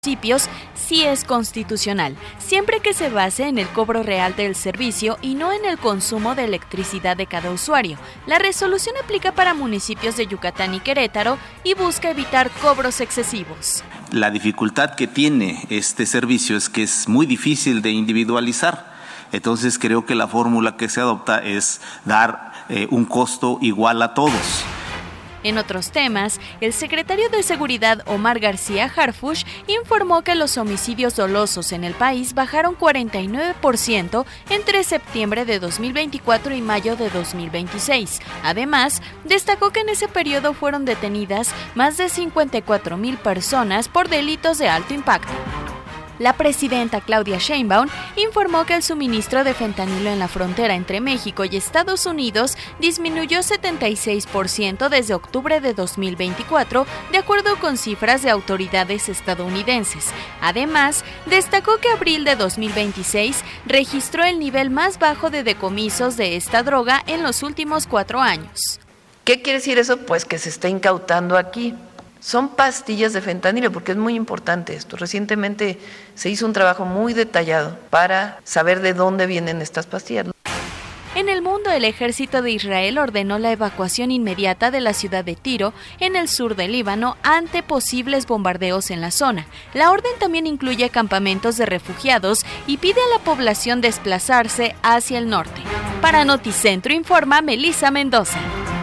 municipios sí es constitucional, siempre que se base en el cobro real del servicio y no en el consumo de electricidad de cada usuario. La resolución aplica para municipios de Yucatán y Querétaro y busca evitar cobros excesivos. La dificultad que tiene este servicio es que es muy difícil de individualizar. Entonces creo que la fórmula que se adopta es dar un costo igual a todos. En otros temas, el secretario de Seguridad Omar García Harfuch informó que los homicidios dolosos en el país bajaron 49% entre septiembre de 2024 y mayo de 2026. Además, destacó que en ese periodo fueron detenidas más de 54,000 personas por delitos de alto impacto. La presidenta Claudia Sheinbaum informó que el suministro de fentanilo en la frontera entre México y Estados Unidos disminuyó 76% desde octubre de 2024, de acuerdo con cifras de autoridades estadounidenses. Además, destacó que abril de 2026 registró el nivel más bajo de decomisos de esta droga en los últimos 4 años. ¿Qué quiere decir eso? Pues que se está incautando aquí. Son pastillas de fentanilo, porque es muy importante esto. Recientemente se hizo un trabajo muy detallado para saber de dónde vienen estas pastillas. En el mundo, el ejército de Israel ordenó la evacuación inmediata de la ciudad de Tiro, en el sur del Líbano, ante posibles bombardeos en la zona. La orden también incluye campamentos de refugiados y pide a la población desplazarse hacia el norte. Para Noticentro informa Melissa Mendoza.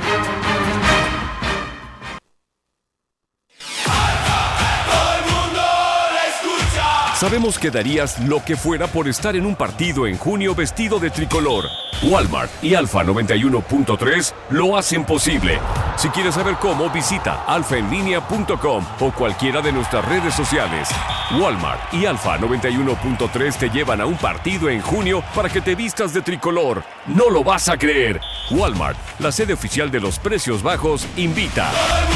Sabemos que darías lo que fuera por estar en un partido en junio vestido de tricolor. Walmart y Alfa 91.3 lo hacen posible. Si quieres saber cómo, visita alfaenlinea.com o cualquiera de nuestras redes sociales. Walmart y Alfa 91.3 te llevan a un partido en junio para que te vistas de tricolor. No lo vas a creer. Walmart, la sede oficial de los precios bajos, invita.